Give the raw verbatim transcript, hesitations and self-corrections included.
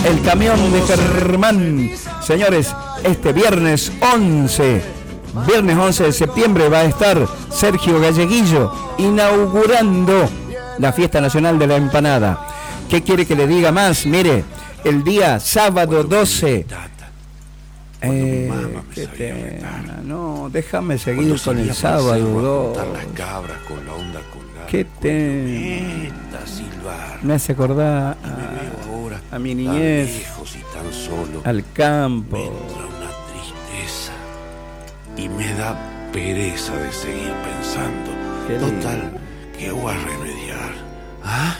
el camión de Germán. Señores, este viernes once, viernes once de septiembre va a estar Sergio Galleguillo inaugurando la Fiesta Nacional de la Empanada. ¿Qué quiere que le diga más? Mire, el día sábado doce. Eh, qué pena, no, déjame seguir con el sábado. Qué pena. Me hace acordar a, a mi niñez, al campo. Me entra una tristeza y me da pereza de seguir pensando. Total, ¿qué voy a remediar? ¿Ah?